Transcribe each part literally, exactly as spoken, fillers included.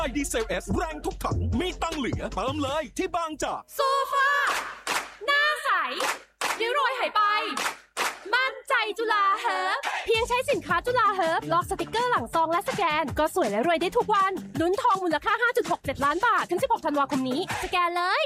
ไอ ดี เซล เอส แรงทุกถังมีตังเหลือเติมเลยที่บางจากโซฟาหน้าใสริ้วรอยหายไปมั่นใจจุฬาเฮิร์บเพียงใช้สินค้าจุฬาเฮิร์บลอกสติกเกอร์หลังซองและสแกนก็สวยและรวยได้ทุกวันลุ้นทองมูลค่า ห้าจุดหกเจ็ด ล้านบาทถึงสิบหกธันวาคมนี้สแกนเลย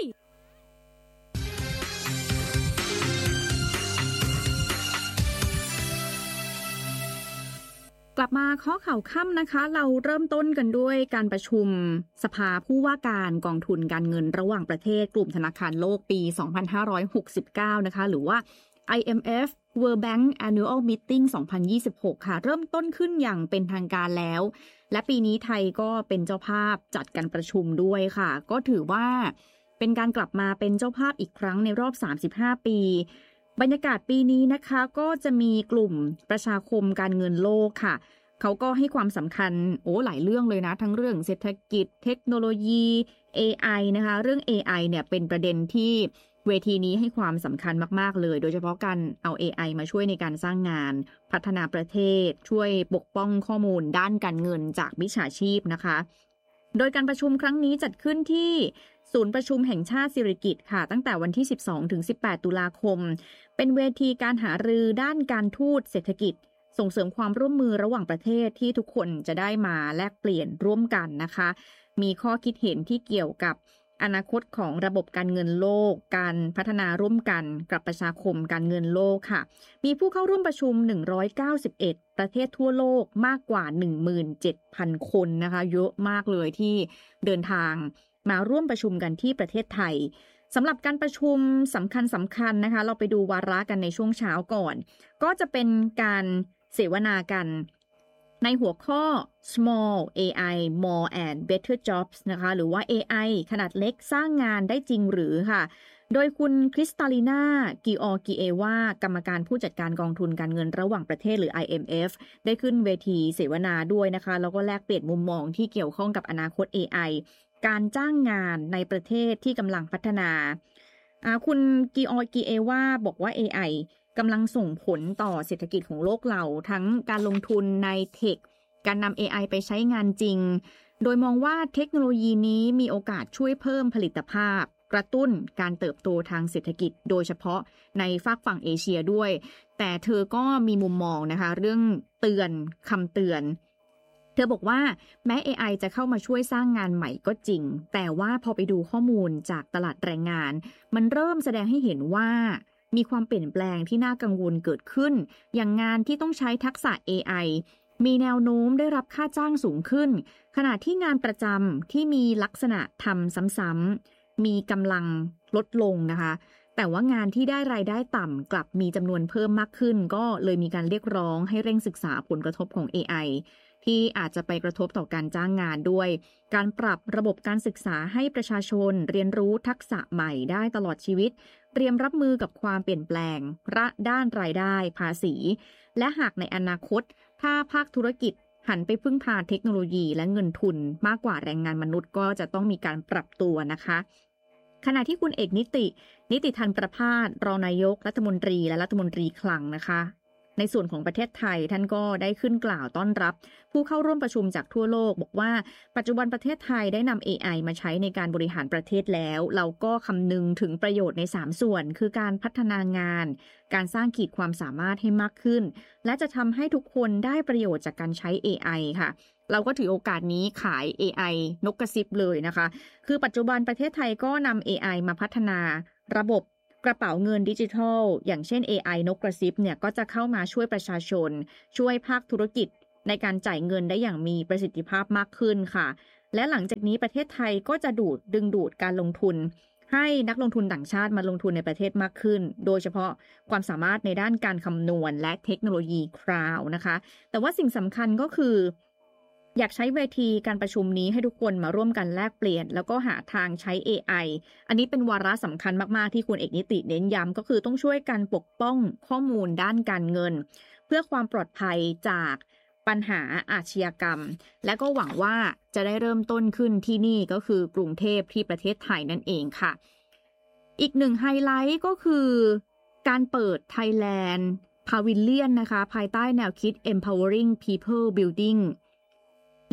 กลับมาข้อข่าวค่ำนะคะเราเริ่มต้นกันด้วยการประชุมสภาผู้ว่าการกองทุนการเงินระหว่างประเทศกลุ่มธนาคารโลกปีสองพันห้าร้อยหกสิบเก้านะคะหรือว่า ไอ เอ็ม เอฟ World Bank Annual Meeting สองพันยี่สิบหกค่ะเริ่มต้นขึ้นอย่างเป็นทางการแล้วและปีนี้ไทยก็เป็นเจ้าภาพจัดการประชุมด้วยค่ะก็ถือว่าเป็นการกลับมาเป็นเจ้าภาพอีกครั้งในรอบสามสิบห้าปีบรรยากาศปีนี้นะคะก็จะมีกลุ่มประชาคมการเงินโลกค่ะเขาก็ให้ความสำคัญโอ้หลายเรื่องเลยนะทั้งเรื่องเศรษฐกิจเทคโนโลยี เอ ไอ นะคะเรื่อง เอ ไอ เนี่ยเป็นประเด็นที่เวทีนี้ให้ความสำคัญมากๆเลยโดยเฉพาะการเอา เอ ไอ มาช่วยในการสร้างงานพัฒนาประเทศช่วยปกป้องข้อมูลด้านการเงินจากมิจฉาชีพนะคะโดยการประชุมครั้งนี้จัดขึ้นที่ศูนย์ประชุมแห่งชาติสิริกิติ์ค่ะตั้งแต่วันที่สิบสองถึงสิบแปดตุลาคมเป็นเวทีการหารือด้านการทูตเศรษฐกิจส่งเสริมความร่วมมือระหว่างประเทศที่ทุกคนจะได้มาแลกเปลี่ยนร่วมกันนะคะมีข้อคิดเห็นที่เกี่ยวกับอนาคตของระบบการเงินโลกการพัฒนาร่วมกันกับประชาคมการเงินโลกค่ะมีผู้เข้าร่วมประชุมหนึ่งร้อยเก้าสิบเอ็ดประเทศทั่วโลกมากกว่า หนึ่งหมื่นเจ็ดพัน คนนะคะเยอะมากเลยที่เดินทางมาร่วมประชุมกันที่ประเทศไทยสำหรับการประชุมสำคัญสำคัญนะคะเราไปดูวาระกันในช่วงเช้าก่อนก็จะเป็นการเสวนากันในหัวข้อ Small เอ ไอ More and Better Jobs นะคะหรือว่า เอ ไอ ขนาดเล็กสร้างงานได้จริงหรือค่ะโดยคุณคริสตาลีนากิออร์กิเอวากรรมการผู้จัดการกองทุนการเงินระหว่างประเทศหรือ ไอ เอ็ม เอฟ ได้ขึ้นเวทีเสวนาด้วยนะคะแล้วก็แลกเปลี่ยนมุมมองที่เกี่ยวข้องกับอนาคต เอ ไอ การจ้างงานในประเทศที่กำลังพัฒนาคุณกิออร์กิเอวาบอกว่า เอ ไอกำลังส่งผลต่อเศรษฐกิจของโลกเราทั้งการลงทุนในเทคการนำ เอ ไอ ไปใช้งานจริงโดยมองว่าเทคโนโลยีนี้มีโอกาสช่วยเพิ่มผลิตภาพกระตุ้นการเติบโตทางเศรษฐกิจโดยเฉพาะในฝากฝั่งเอเชียด้วยแต่เธอก็มีมุมมองนะคะเรื่องเตือนคำเตือนเธอบอกว่าแม้ เอ ไอ จะเข้ามาช่วยสร้างงานใหม่ก็จริงแต่ว่าพอไปดูข้อมูลจากตลาดแรงงานมันเริ่มแสดงให้เห็นว่ามีความเปลี่ยนแปลงที่น่ากังวลเกิดขึ้นอย่างงานที่ต้องใช้ทักษะ เอ ไอ มีแนวโน้มได้รับค่าจ้างสูงขึ้นขณะที่งานประจำที่มีลักษณะทำซ้ำๆมีกำลังลดลงนะคะแต่ว่างานที่ได้รายได้ต่ำกลับมีจำนวนเพิ่มมากขึ้นก็เลยมีการเรียกร้องให้เร่งศึกษาผลกระทบของ เอ ไอ ที่อาจจะไปกระทบต่อการจ้างงานด้วยการปรับระบบการศึกษาให้ประชาชนเรียนรู้ทักษะใหม่ได้ตลอดชีวิตเตรียมรับมือกับความเปลี่ยนแปลงระด้านรายได้ภาษีและหากในอนาคตถ้าภาคธุรกิจหันไปพึ่งพาเทคโนโลยีและเงินทุนมากกว่าแรงงานมนุษย์ก็จะต้องมีการปรับตัวนะคะขณะที่คุณเอกนิตินิติธันประภาสรองนายกรัฐมนตรีและรัฐมนตรีคลังนะคะในส่วนของประเทศไทยท่านก็ได้ขึ้นกล่าวต้อนรับผู้เข้าร่วมประชุมจากทั่วโลกบอกว่าปัจจุบันประเทศไทยได้นำ เอ ไอ มาใช้ในการบริหารประเทศแล้วเราก็คำนึงถึงประโยชน์ในสามส่วนคือการพัฒนางานการสร้างขีดความสามารถให้มากขึ้นและจะทำให้ทุกคนได้ประโยชน์จากการใช้ เอ ไอ ค่ะเราก็ถือโอกาสนี้ขาย เอ ไอ นกกระซิบเลยนะคะคือปัจจุบันประเทศไทยก็นำ เอ ไอ มาพัฒนาระบบกระเป๋าเงินดิจิทัลอย่างเช่น เอ ไอ นกกระซิบเนี่ยก็จะเข้ามาช่วยประชาชนช่วยภาคธุรกิจในการจ่ายเงินได้อย่างมีประสิทธิภาพมากขึ้นค่ะและหลังจากนี้ประเทศไทยก็จะดูดดึงดูดการลงทุนให้นักลงทุนต่างชาติมาลงทุนในประเทศมากขึ้นโดยเฉพาะความสามารถในด้านการคำนวณและเทคโนโลยีคลาวด์นะคะแต่ว่าสิ่งสำคัญก็คืออยากใช้เวทีการประชุมนี้ให้ทุกคนมาร่วมกันแลกเปลี่ยนแล้วก็หาทางใช้ เอ ไอ อันนี้เป็นวาระสำคัญมากๆที่คุณเอกนิติเน้นย้ำก็คือต้องช่วยกันปกป้องข้อมูลด้านการเงินเพื่อความปลอดภัยจากปัญหาอาชญากรรมและก็หวังว่าจะได้เริ่มต้นขึ้นที่นี่ก็คือกรุงเทพที่ประเทศไทยนั่นเองค่ะอีกหนึ่งไฮไลท์ก็คือการเปิด Thailand Pavilion นะคะภายใต้แนวคิด Empowering People Building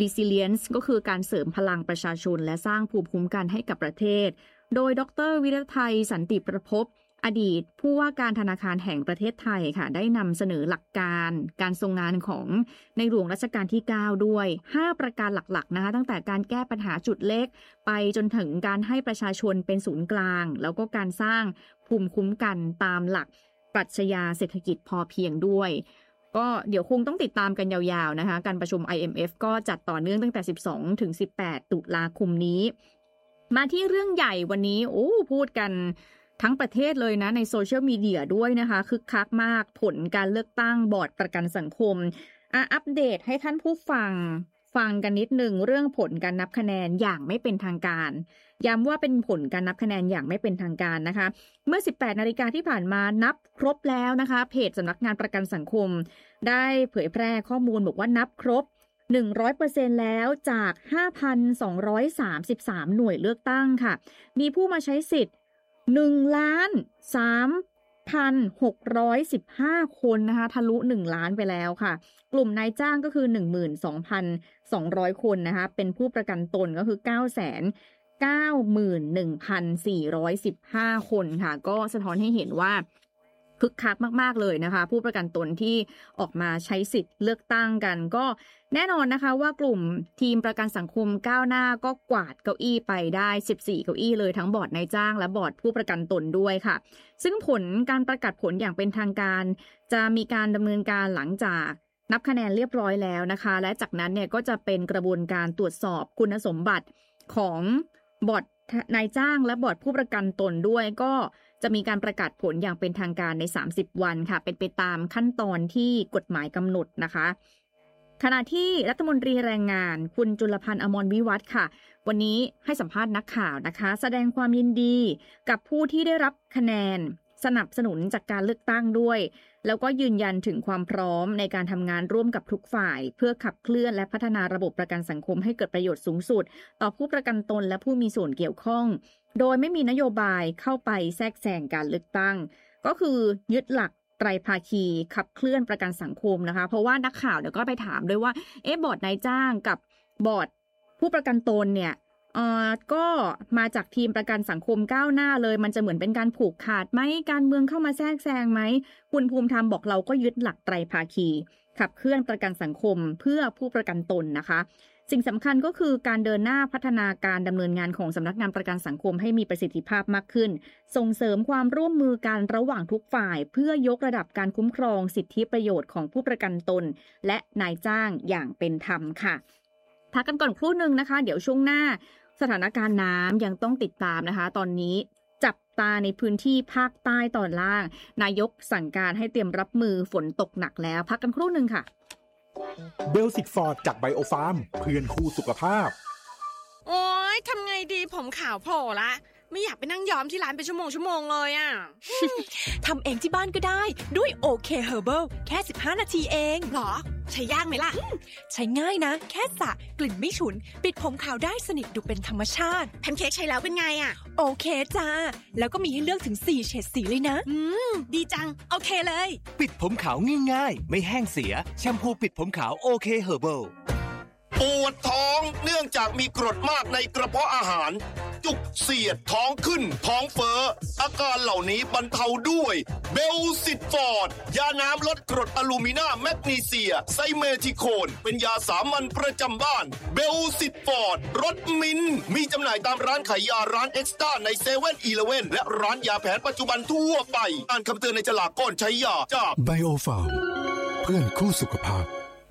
resilience ก็คือการเสริมพลังประชาชนและสร้างภูมิคุ้มกันให้กับประเทศโดยดร.วิรทัยสันติประภพอดีตผู้ว่าการธนาคารแห่งประเทศไทยค่ะได้นำเสนอหลักการการทรงงานของในหลวงรัชกาลที่เก้าด้วยห้าประการหลักๆนะคะตั้งแต่การแก้ปัญหาจุดเล็กไปจนถึงการให้ประชาชนเป็นศูนย์กลางแล้วก็การสร้างภูมิคุ้มกันตามหลักปรัชญาเศรษฐกิจพอเพียงด้วยก็เดี๋ยวคงต้องติดตามกันยาวๆนะคะการประชุม ไอ เอ็ม เอฟ ก็จัดต่อเนื่องตั้งแต่สิบสองถึงสิบแปดตุลาคมนี้มาที่เรื่องใหญ่วันนี้โอ้พูดกันทั้งประเทศเลยนะในโซเชียลมีเดียด้วยนะคะคึกคักมากผลการเลือกตั้งบอร์ดประกันสังคมอ่ะอัปเดตให้ท่านผู้ฟังฟังกันนิดหนึ่งเรื่องผลการนับคะแนนอย่างไม่เป็นทางการย้ำว่าเป็นผลการนับคะแนนอย่างไม่เป็นทางการนะคะเมื่อ สิบแปดนาฬิกาที่ผ่านมานับครบแล้วนะคะเพจสำนักงานประกันสังคมได้เผยแพร่ข้อมูลบอกว่านับครบ หนึ่งร้อยเปอร์เซ็นต์ แล้วจาก ห้าพันสองร้อยสามสิบสาม หน่วยเลือกตั้งค่ะมีผู้มาใช้สิทธิ์หนึ่งล้านสามพันหกร้อยสิบห้า คนนะคะทะลุหนึ่งล้านไปแล้วค่ะกลุ่มนายจ้างก็คือ หนึ่งหมื่นสองพันสองร้อย คนนะคะเป็นผู้ประกันตนก็คือ เก้าแสนเก้าหมื่นหนึ่งพันสี่ร้อยสิบห้า คนค่ะก็สะท้อนให้เห็นว่าคึกคักมากๆเลยนะคะผู้ประกันตนที่ออกมาใช้สิทธิ์เลือกตั้งกันก็แน่นอนนะคะว่ากลุ่มทีมประกันสังคมก้าวหน้าก็กวาดเก้าอี้ไปได้สิบสี่เก้าอี้เลยทั้งบอร์ดนายจ้างและบอร์ดผู้ประกันตนด้วยค่ะซึ่งผลการประกาศผลอย่างเป็นทางการจะมีการดำเนินการหลังจากนับคะแนนเรียบร้อยแล้วนะคะและจากนั้นเนี่ยก็จะเป็นกระบวนการตรวจสอบคุณสมบัติของบอร์ดนายจ้างและบอร์ดผู้ประกันตนด้วยก็จะมีการประกาศผลอย่างเป็นทางการในสามสิบวันค่ะเป็นไปตามขั้นตอนที่กฎหมายกำหนดนะคะขณะที่รัฐมนตรีแรงงานคุณจุลพันธ์อมรวิวัฒน์ค่ะวันนี้ให้สัมภาษณ์นักข่าวนะคะแสดงความยินดีกับผู้ที่ได้รับคะแนนสนับสนุนจากการเลือกตั้งด้วยแล้วก็ยืนยันถึงความพร้อมในการทำงานร่วมกับทุกฝ่ายเพื่อขับเคลื่อนและพัฒนาระบบประกันสังคมให้เกิดประโยชน์สูงสุดต่อผู้ประกันตนและผู้มีส่วนเกี่ยวข้องโดยไม่มีนโยบายเข้าไปแทรกแซงการเลือกตั้งก็คือยึดหลักไตรภาคีขับเคลื่อนประกันสังคมนะคะเพราะว่านักข่าวเนี่ยก็ไปถามด้วยว่าเอ๊ะบอร์ดนายจ้างกับบอร์ดผู้ประกันตนเนี่ยเอ่อก็มาจากทีมประกันสังคมก้าวหน้าเลยมันจะเหมือนเป็นการผูกขาดไหมการเมืองเข้ามาแทรกแซงไหมคุณภูมิธรรมบอกเราก็ยึดหลักไตรภาคีขับเคลื่อนประกันสังคมเพื่อผู้ประกันตนนะคะสิ่งสำคัญก็คือการเดินหน้าพัฒนาการดำเนินงานของสำนักงานประกันสังคมให้มีประสิทธิภาพมากขึ้นส่งเสริมความร่วมมือกันระหว่างทุกฝ่ายเพื่อยกระดับการคุ้มครองสิทธิประโยชน์ของผู้ประกันตนและนายจ้างอย่างเป็นธรรมค่ะพักกันก่อนครู่นึงนะคะเดี๋ยวช่วงหน้าสถานการณ์น้ำยังต้องติดตามนะคะตอนนี้จับตาในพื้นที่ภาคใต้ตอนล่างนายกสั่งการให้เตรียมรับมือฝนตกหนักแล้วพักกันครู่นึงค่ะเบลสิกฟอร์ดจากไบโอฟาร์มเพื่อนคู่สุขภาพโอ๊ยทำไงดีผมขาวโผล่ละไม่อยากไปนั่งย้อมที่ร้านเป็นชั่วโมงชั่วโมงเลยอ่ะทำเองที่บ้านก็ได้ด้วย โอ เค Herbal แค่สิบห้านาทีเองหรอใช้ยากไหมล่ะใช้ง่ายนะแค่สระกลิ่นไม่ฉุนปิดผมขาวได้สนิทดูเป็นธรรมชาติแพนเค้กใช้แล้วเป็นไงอ่ะโอเคจ้าแล้วก็มีให้เลือกถึงสี่เฉดสีเลยนะอืมดีจังโอเคเลยปิดผมขาวง่ายๆไม่แห้งเสียแชมพูปิดผมขาว โอเค Herbal ปวดท้องเนื่องจากมีกรดมากในกระเพาะอาหารจุกเสียดท้องขึ้นท้องเฟ้ออาการเหล่านี้บรรเทาด้วยเบลซิตฟอร์ดยาน้ำลดกรดอะลูมินาแมกนีเซียไซเมทิโคนเป็นยาสามัญประจำบ้านเบลซิตฟอร์ดรสมิ้นมีจำหน่ายตามร้านขายยาร้านเอ็กซ์ต้าในเซเว่นอีเลฟเว่นและร้านยาแผนปัจจุบันทั่วไปอ่านคำเตือนในฉลากก่อนใช้ยาจากไบโอฟาร์มเพื่อนคู่สุขภาพ